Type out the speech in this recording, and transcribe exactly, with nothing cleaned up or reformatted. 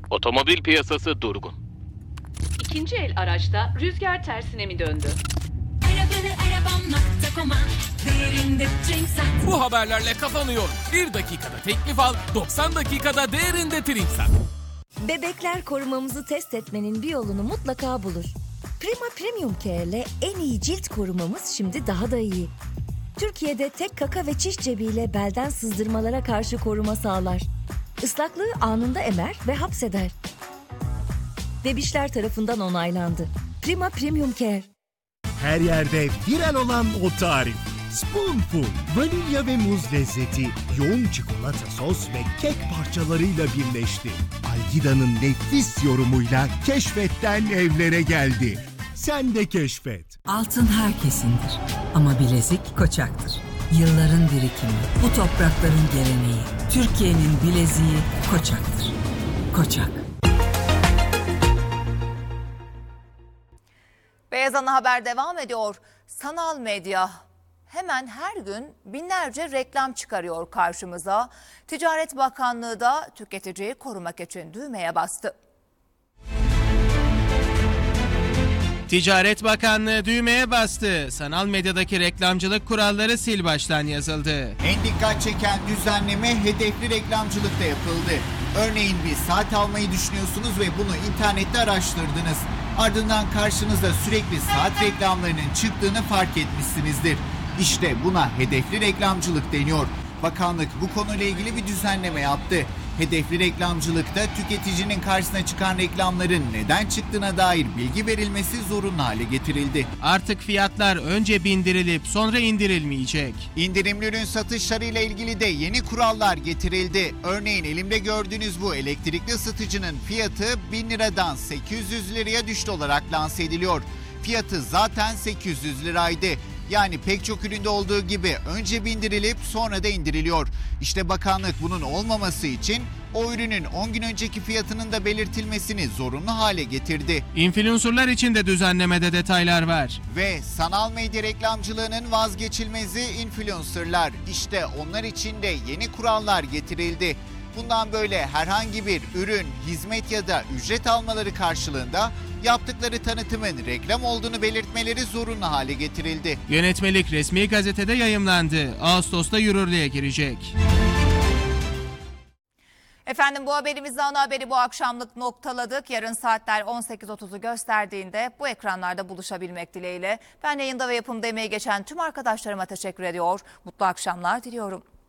Otomobil piyasası durgun. İkinci el araçta rüzgar tersine mi döndü? Bu haberlerle kafanıyor. Bir dakikada teklif al, doksan dakikada değerinde prim sak. Bebekler korumamızı test etmenin bir yolunu mutlaka bulur. Prima Premium Care ile en iyi cilt korumamız şimdi daha da iyi. Türkiye'de tek kaka ve çiş cebiyle belden sızdırmalara karşı koruma sağlar. Islaklığı anında emer ve hapseder. Bebişler tarafından onaylandı. Prima Premium Care. Her yerde viral olan o tarif. Spoonful, vanilya ve muz lezzeti, yoğun çikolata sos ve kek parçalarıyla birleşti. Algida'nın nefis yorumuyla keşfetten evlere geldi. Sen de keşfet. Altın herkesindir ama bilezik Koçak'tır. Yılların birikimi, bu toprakların geleneği. Türkiye'nin bileziği Koçak'tır. Koçak. Beyaz Ana Haber devam ediyor. Sanal medya hemen her gün binlerce reklam çıkarıyor karşımıza. Ticaret Bakanlığı da tüketiciyi korumak için düğmeye bastı. Ticaret Bakanlığı düğmeye bastı. Sanal medyadaki reklamcılık kuralları sil baştan yazıldı. En dikkat çeken düzenleme hedefli reklamcılıkta yapıldı. Örneğin bir saat almayı düşünüyorsunuz ve bunu internette araştırdınız. Ardından karşınıza sürekli saat reklamlarının çıktığını fark etmişsinizdir. İşte buna hedefli reklamcılık deniyor. Bakanlık bu konuyla ilgili bir düzenleme yaptı. Hedefli reklamcılıkta tüketicinin karşısına çıkan reklamların neden çıktığına dair bilgi verilmesi zorunlu hale getirildi. Artık fiyatlar önce bindirilip sonra indirilmeyecek. İndirimli ürün satışlarıyla ilgili de yeni kurallar getirildi. Örneğin elimde gördüğünüz bu elektrikli ısıtıcının fiyatı bin liradan sekiz yüz liraya düştü olarak lanse ediliyor. Fiyatı zaten sekiz yüz liraydı. Yani pek çok üründe olduğu gibi önce bindirilip sonra da indiriliyor. İşte bakanlık bunun olmaması için o ürünün on gün önceki fiyatının da belirtilmesini zorunlu hale getirdi. İnfluencerlar için de düzenlemede detaylar var. Ve sanal medya reklamcılığının vazgeçilmezi influencerlar. İşte onlar için de yeni kurallar getirildi. Bundan böyle herhangi bir ürün, hizmet ya da ücret almaları karşılığında yaptıkları tanıtımın reklam olduğunu belirtmeleri zorunlu hale getirildi. Yönetmelik resmi gazetede yayımlandı. Ağustos'ta yürürlüğe girecek. Efendim bu haberimizle ana haberi bu akşamlık noktaladık. Yarın saatler on sekiz otuzu gösterdiğinde bu ekranlarda buluşabilmek dileğiyle. Ben yayında ve yapımda emeği geçen tüm arkadaşlarıma teşekkür ediyor. Mutlu akşamlar diliyorum.